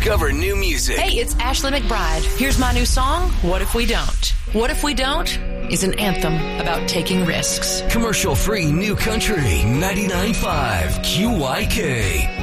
discover new music. Hey, it's Ashley McBride. Here's my new song, What If We Don't? What If We Don't is an anthem about taking risks. Commercial-free new country, 99.5 QYK.